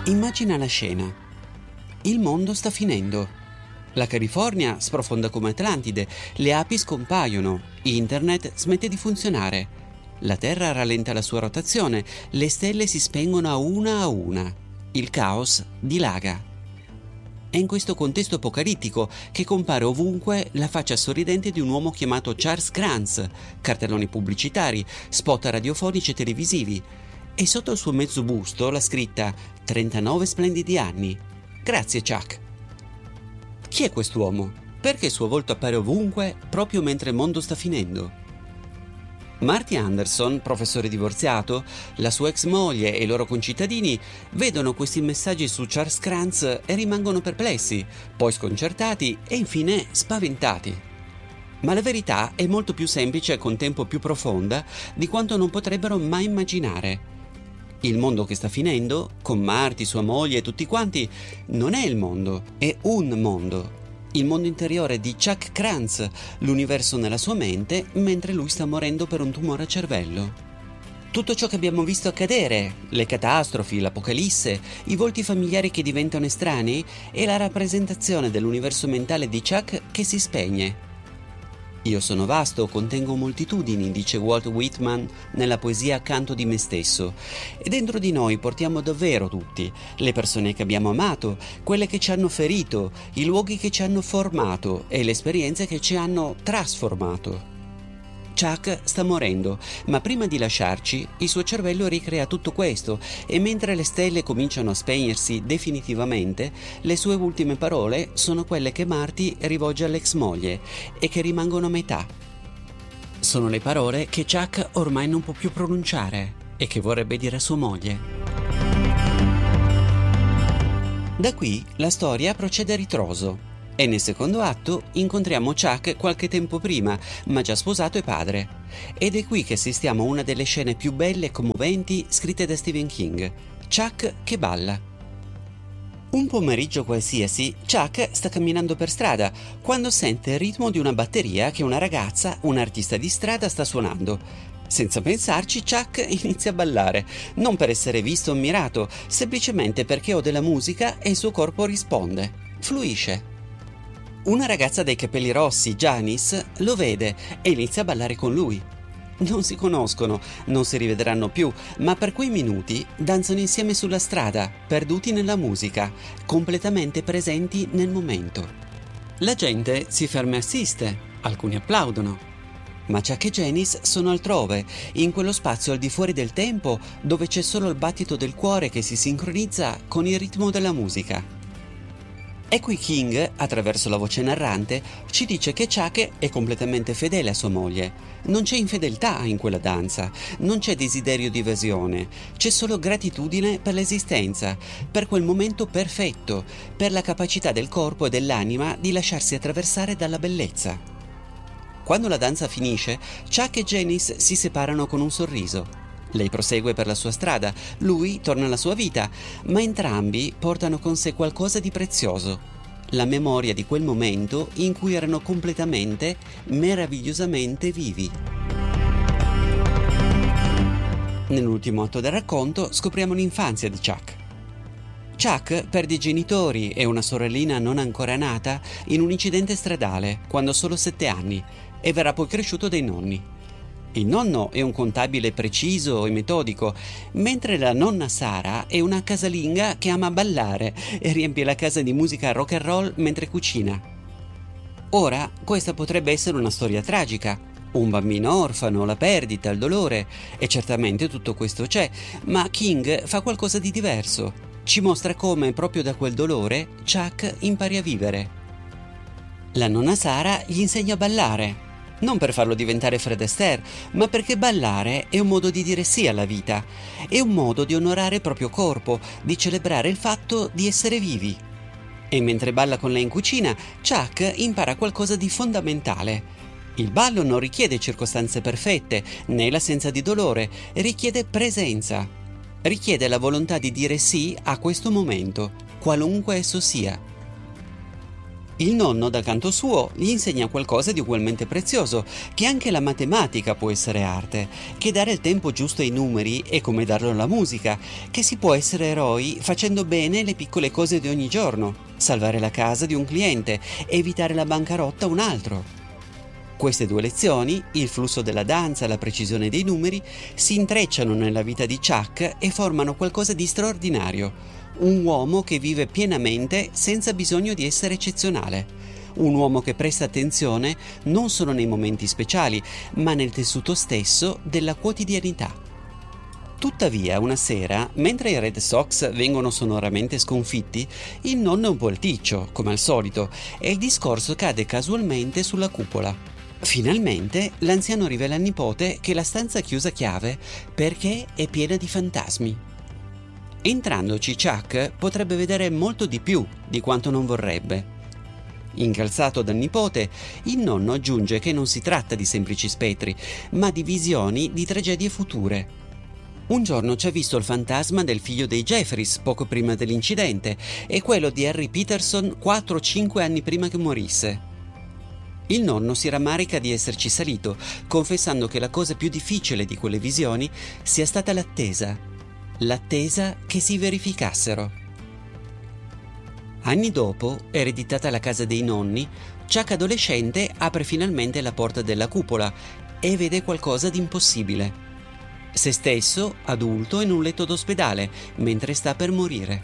Immagina la scena. Il mondo sta finendo. La California sprofonda come Atlantide, le api scompaiono, internet smette di funzionare, la Terra rallenta la sua rotazione, le stelle si spengono a una. Il caos dilaga. È in questo contesto apocalittico che compare ovunque la faccia sorridente di un uomo chiamato Charles Krantz, cartelloni pubblicitari, spot radiofonici e televisivi, e sotto il suo mezzo busto la scritta 39 splendidi anni. Grazie Chuck. Chi è quest'uomo? Perché il suo volto appare ovunque proprio mentre il mondo sta finendo? Marty Anderson, professore divorziato, la sua ex moglie e i loro concittadini vedono questi messaggi su Charles Krantz e rimangono perplessi, poi sconcertati e infine spaventati. Ma la verità è molto più semplice e con tempo più profonda di quanto non potrebbero mai immaginare. Il mondo che sta finendo, con Marty, sua moglie e tutti quanti, non è il mondo, è un mondo. Il mondo interiore di Chuck Krantz, l'universo nella sua mente, mentre lui sta morendo per un tumore al cervello. Tutto ciò che abbiamo visto accadere, le catastrofi, l'apocalisse, i volti familiari che diventano estranei, è la rappresentazione dell'universo mentale di Chuck che si spegne. Io sono vasto, contengo moltitudini, dice Walt Whitman nella poesia Canto di me stesso, e dentro di noi portiamo davvero tutti, le persone che abbiamo amato, quelle che ci hanno ferito, i luoghi che ci hanno formato e le esperienze che ci hanno trasformato. Chuck sta morendo, ma prima di lasciarci il suo cervello ricrea tutto questo e mentre le stelle cominciano a spegnersi definitivamente, le sue ultime parole sono quelle che Marty rivolge all'ex moglie e che rimangono a metà. Sono le parole che Chuck ormai non può più pronunciare e che vorrebbe dire a sua moglie. Da qui la storia procede a ritroso. E nel secondo atto incontriamo Chuck qualche tempo prima, ma già sposato e padre. Ed è qui che assistiamo a una delle scene più belle e commoventi scritte da Stephen King. Chuck che balla. Un pomeriggio qualsiasi, Chuck sta camminando per strada quando sente il ritmo di una batteria che una ragazza, un artista di strada, sta suonando. Senza pensarci, Chuck inizia a ballare, non per essere visto o ammirato, semplicemente perché ode la musica e il suo corpo risponde, fluisce. Una ragazza dai capelli rossi, Janice, lo vede e inizia a ballare con lui. Non si conoscono, non si rivedranno più, ma per quei minuti danzano insieme sulla strada, perduti nella musica, completamente presenti nel momento. La gente si ferma e assiste, alcuni applaudono. Ma Chuck e Janice sono altrove, in quello spazio al di fuori del tempo dove c'è solo il battito del cuore che si sincronizza con il ritmo della musica. E qui King, attraverso la voce narrante, ci dice che Chuck è completamente fedele a sua moglie. Non c'è infedeltà in quella danza, non c'è desiderio di evasione, c'è solo gratitudine per l'esistenza, per quel momento perfetto, per la capacità del corpo e dell'anima di lasciarsi attraversare dalla bellezza. Quando la danza finisce, Chuck e Janice si separano con un sorriso. Lei prosegue per la sua strada, lui torna alla sua vita, ma entrambi portano con sé qualcosa di prezioso, la memoria di quel momento in cui erano completamente, meravigliosamente vivi. Nell'ultimo atto del racconto scopriamo l'infanzia di Chuck. Chuck perde i genitori e una sorellina non ancora nata in un incidente stradale quando ha solo 7 anni e verrà poi cresciuto dai nonni. Il nonno è un contabile preciso e metodico, mentre la nonna Sara è una casalinga che ama ballare e riempie la casa di musica rock and roll mentre cucina. Ora, questa potrebbe essere una storia tragica, un bambino orfano, la perdita, il dolore, e certamente tutto questo c'è, ma King fa qualcosa di diverso. Ci mostra come, proprio da quel dolore, Chuck impari a vivere. La nonna Sara gli insegna a ballare. Non per farlo diventare Fred Astaire, ma perché ballare è un modo di dire sì alla vita, è un modo di onorare il proprio corpo, di celebrare il fatto di essere vivi. E mentre balla con lei in cucina, Chuck impara qualcosa di fondamentale. Il ballo non richiede circostanze perfette, né l'assenza di dolore, richiede presenza. Richiede la volontà di dire sì a questo momento, qualunque esso sia. Il nonno, dal canto suo, gli insegna qualcosa di ugualmente prezioso, che anche la matematica può essere arte, che dare il tempo giusto ai numeri è come darlo alla musica, che si può essere eroi facendo bene le piccole cose di ogni giorno, salvare la casa di un cliente, evitare la bancarotta a un altro. Queste due lezioni, il flusso della danza e la precisione dei numeri, si intrecciano nella vita di Chuck e formano qualcosa di straordinario. Un uomo che vive pienamente senza bisogno di essere eccezionale. Un uomo che presta attenzione non solo nei momenti speciali, ma nel tessuto stesso della quotidianità. Tuttavia, una sera, mentre i Red Sox vengono sonoramente sconfitti, il nonno è un po' alticcio, come al solito, e il discorso cade casualmente sulla cupola. Finalmente, l'anziano rivela al nipote che la stanza è chiusa a chiave perché è piena di fantasmi. Entrandoci, Chuck potrebbe vedere molto di più di quanto non vorrebbe. Incalzato dal nipote, il nonno aggiunge che non si tratta di semplici spettri, ma di visioni di tragedie future. Un giorno ci ha visto il fantasma del figlio dei Jeffries poco prima dell'incidente e quello di Harry Peterson 4 o 5 anni prima che morisse. Il nonno si rammarica di esserci salito, confessando che la cosa più difficile di quelle visioni sia stata l'attesa che si verificassero. Anni dopo, ereditata la casa dei nonni, Chuck adolescente apre finalmente la porta della cupola e vede qualcosa di impossibile. Se stesso, adulto, in un letto d'ospedale, mentre sta per morire.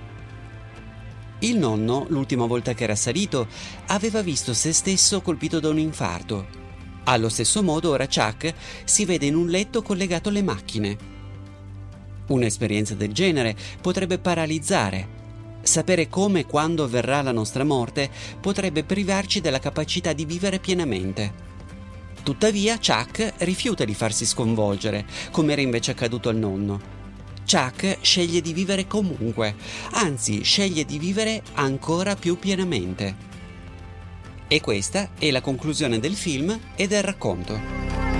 Il nonno, l'ultima volta che era salito, aveva visto se stesso colpito da un infarto. Allo stesso modo ora Chuck si vede in un letto collegato alle macchine. Un'esperienza del genere potrebbe paralizzare. Sapere come e quando avverrà la nostra morte potrebbe privarci della capacità di vivere pienamente. Tuttavia Chuck rifiuta di farsi sconvolgere, come era invece accaduto al nonno. Chuck sceglie di vivere comunque, anzi sceglie di vivere ancora più pienamente. E questa è la conclusione del film e del racconto.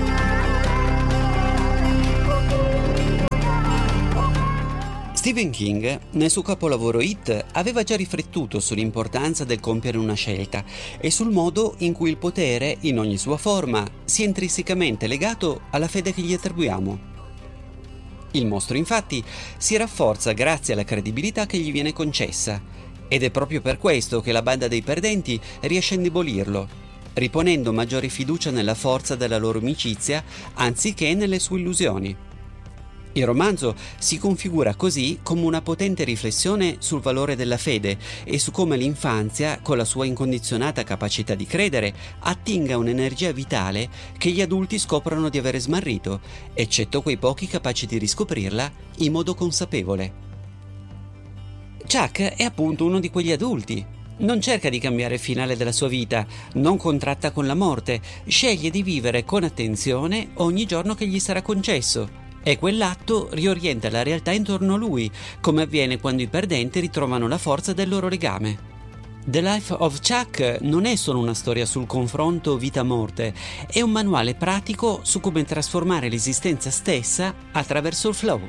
Stephen King, nel suo capolavoro It, aveva già riflettuto sull'importanza del compiere una scelta e sul modo in cui il potere, in ogni sua forma, sia intrinsecamente legato alla fede che gli attribuiamo. Il mostro, infatti, si rafforza grazie alla credibilità che gli viene concessa, ed è proprio per questo che la banda dei perdenti riesce a indebolirlo, riponendo maggiore fiducia nella forza della loro amicizia anziché nelle sue illusioni. Il romanzo si configura così come una potente riflessione sul valore della fede e su come l'infanzia, con la sua incondizionata capacità di credere, attinga un'energia vitale che gli adulti scoprono di avere smarrito, eccetto quei pochi capaci di riscoprirla in modo consapevole. Chuck è appunto uno di quegli adulti. Non cerca di cambiare il finale della sua vita, non contratta con la morte, sceglie di vivere con attenzione ogni giorno che gli sarà concesso. E quell'atto riorienta la realtà intorno a lui, come avviene quando i perdenti ritrovano la forza del loro legame. The Life of Chuck non è solo una storia sul confronto vita-morte, è un manuale pratico su come trasformare l'esistenza stessa attraverso il flow.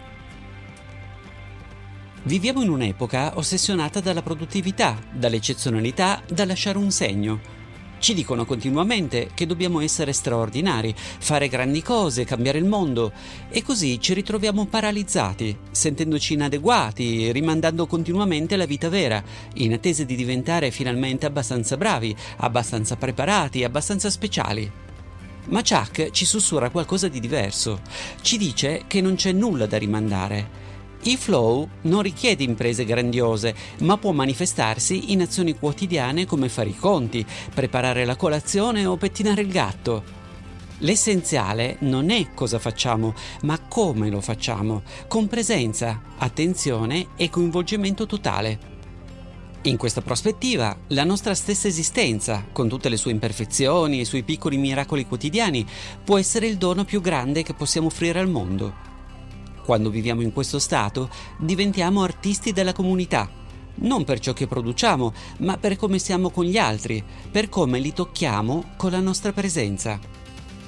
Viviamo in un'epoca ossessionata dalla produttività, dall'eccezionalità, da lasciare un segno. Ci dicono continuamente che dobbiamo essere straordinari, fare grandi cose, cambiare il mondo, e così ci ritroviamo paralizzati, sentendoci inadeguati, rimandando continuamente la vita vera, in attesa di diventare finalmente abbastanza bravi, abbastanza preparati, abbastanza speciali. Ma Chuck ci sussurra qualcosa di diverso. Ci dice che non c'è nulla da rimandare. Il flow non richiede imprese grandiose, ma può manifestarsi in azioni quotidiane come fare i conti, preparare la colazione o pettinare il gatto. L'essenziale non è cosa facciamo, ma come lo facciamo, con presenza, attenzione e coinvolgimento totale. In questa prospettiva, la nostra stessa esistenza, con tutte le sue imperfezioni e i suoi piccoli miracoli quotidiani, può essere il dono più grande che possiamo offrire al mondo. Quando viviamo in questo stato, diventiamo artisti della comunità, non per ciò che produciamo, ma per come siamo con gli altri, per come li tocchiamo con la nostra presenza.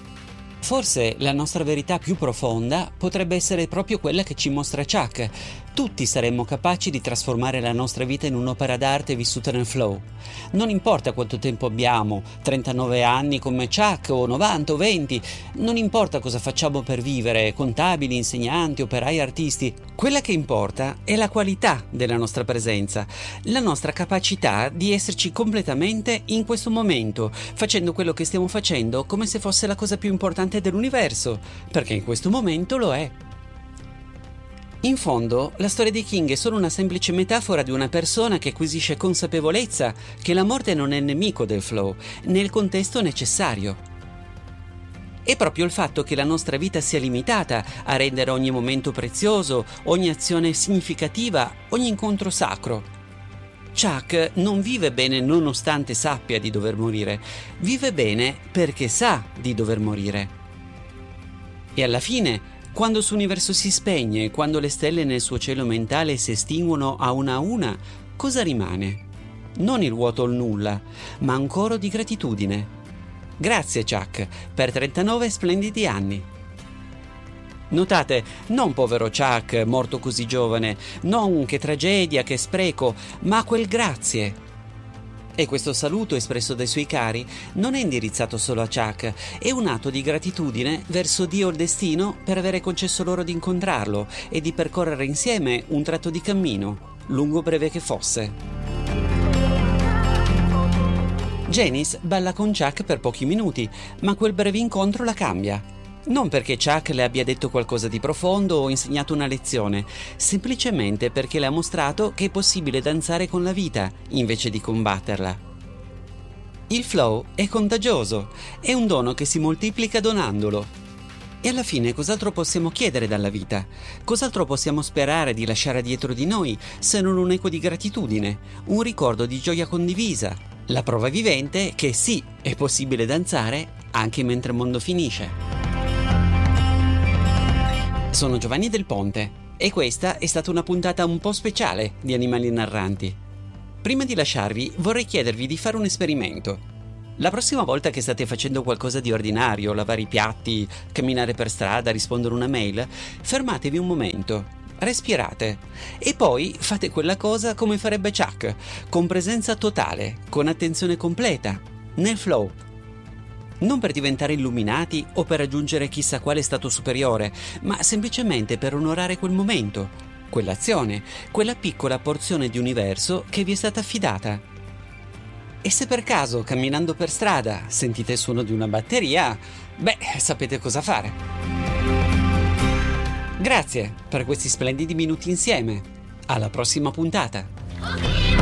Forse la nostra verità più profonda potrebbe essere proprio quella che ci mostra Chuck, tutti saremmo capaci di trasformare la nostra vita in un'opera d'arte vissuta nel flow. Non importa quanto tempo abbiamo, 39 anni come Chuck o 90 o 20, non importa cosa facciamo per vivere, contabili, insegnanti, operai, artisti. Quella che importa è la qualità della nostra presenza, la nostra capacità di esserci completamente in questo momento, facendo quello che stiamo facendo come se fosse la cosa più importante dell'universo, perché in questo momento lo è. In fondo, la storia di King è solo una semplice metafora di una persona che acquisisce consapevolezza che la morte non è nemico del flow, nel contesto necessario. È proprio il fatto che la nostra vita sia limitata a rendere ogni momento prezioso, ogni azione significativa, ogni incontro sacro. Chuck non vive bene nonostante sappia di dover morire, vive bene perché sa di dover morire. E alla fine, quando il suo universo si spegne, quando le stelle nel suo cielo mentale si estinguono a una, cosa rimane? Non il vuoto o il nulla, ma un coro di gratitudine. Grazie Chuck, per 39 splendidi anni. Notate, non povero Chuck, morto così giovane, non che tragedia, che spreco, ma quel grazie. E questo saluto espresso dai suoi cari non è indirizzato solo a Chuck, è un atto di gratitudine verso Dio o il destino per avere concesso loro di incontrarlo e di percorrere insieme un tratto di cammino, lungo o breve che fosse. Janice balla con Chuck per pochi minuti, ma quel breve incontro la cambia. Non perché Chuck le abbia detto qualcosa di profondo o insegnato una lezione, semplicemente perché le ha mostrato che è possibile danzare con la vita invece di combatterla. Il flow è contagioso, è un dono che si moltiplica donandolo. E alla fine cos'altro possiamo chiedere dalla vita? Cos'altro possiamo sperare di lasciare dietro di noi se non un eco di gratitudine, un ricordo di gioia condivisa, la prova vivente che sì, è possibile danzare anche mentre il mondo finisce. Sono Giovanni Del Ponte e questa è stata una puntata un po' speciale di Animali Narranti. Prima di lasciarvi vorrei chiedervi di fare un esperimento. La prossima volta che state facendo qualcosa di ordinario, lavare i piatti, camminare per strada, rispondere una mail, fermatevi un momento, respirate e poi fate quella cosa come farebbe Chuck, con presenza totale, con attenzione completa, nel flow. Non per diventare illuminati o per raggiungere chissà quale stato superiore, ma semplicemente per onorare quel momento, quell'azione, quella piccola porzione di universo che vi è stata affidata. E se per caso, camminando per strada, sentite il suono di una batteria, sapete cosa fare. Grazie per questi splendidi minuti insieme. Alla prossima puntata.